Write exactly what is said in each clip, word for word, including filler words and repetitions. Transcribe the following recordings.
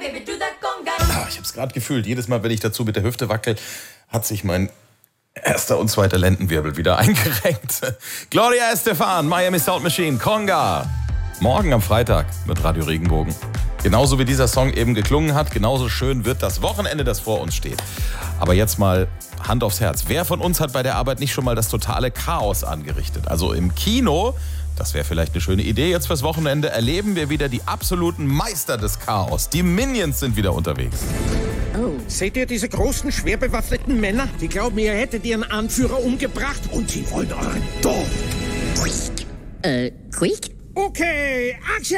Ah, ich habe es gerade gefühlt. Jedes Mal, wenn ich dazu mit der Hüfte wackel, hat sich mein erster und zweiter Lendenwirbel wieder eingerenkt. Gloria Estefan, Miami Sound Machine, Conga. Morgen am Freitag mit Radio Regenbogen. Genauso wie dieser Song eben geklungen hat, genauso schön wird das Wochenende, das vor uns steht. Aber jetzt mal Hand aufs Herz. Wer von uns hat bei der Arbeit nicht schon mal das totale Chaos angerichtet? Also im Kino, das wäre vielleicht eine schöne Idee jetzt fürs Wochenende, erleben wir wieder die absoluten Meister des Chaos. Die Minions sind wieder unterwegs. Oh. Seht ihr diese großen, schwer bewaffneten Männer? Die glauben, ihr hättet ihren Anführer umgebracht und sie wollen euren Tod. Äh, quick? Okay, Action!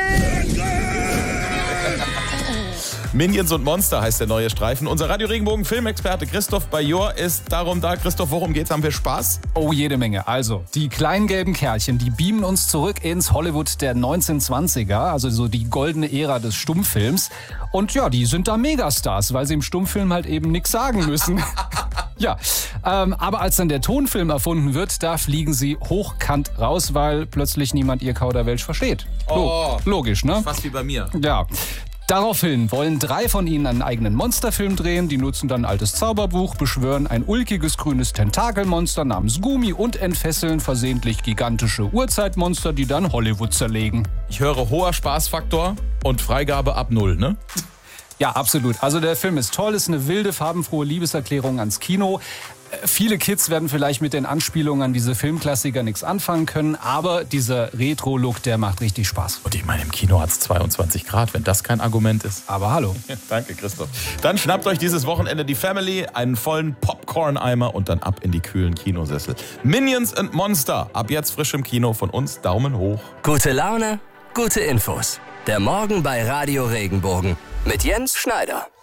Minions und Monster heißt der neue Streifen. Unser Radio Regenbogen Filmexperte Christoph Bajor ist darum da. Christoph, worum geht's? Haben wir Spaß? Oh, jede Menge. Also, die kleinen gelben Kerlchen, die beamen uns zurück ins Hollywood der neunzehnhundertzwanziger, also so die goldene Ära des Stummfilms. Und ja, die sind da Megastars, weil sie im Stummfilm halt eben nichts sagen müssen. Ja, ähm, aber als dann der Tonfilm erfunden wird, da fliegen sie hochkant raus, weil plötzlich niemand ihr Kauderwelsch versteht. Lo- Oh. Logisch, ne? Fast wie bei mir. Ja. Daraufhin wollen drei von ihnen einen eigenen Monsterfilm drehen. Die nutzen dann ein altes Zauberbuch, beschwören ein ulkiges grünes Tentakelmonster namens Gumi und entfesseln versehentlich gigantische Urzeitmonster, die dann Hollywood zerlegen. Ich höre hoher Spaßfaktor und Freigabe ab null, ne? Ja, absolut. Also der Film ist toll, ist eine wilde, farbenfrohe Liebeserklärung ans Kino. Äh, Viele Kids werden vielleicht mit den Anspielungen an diese Filmklassiker nichts anfangen können, aber dieser Retro-Look, der macht richtig Spaß. Und ich meine, im Kino hat es zweiundzwanzig Grad, wenn das kein Argument ist. Aber hallo. Ja, danke, Christoph. Dann schnappt euch dieses Wochenende die Family, einen vollen Popcorn-Eimer und dann ab in die kühlen Kinosessel. Minions and Monster, ab jetzt frisch im Kino, von uns Daumen hoch. Gute Laune, gute Infos. Der Morgen bei Radio Regenbogen mit Jens Schneider.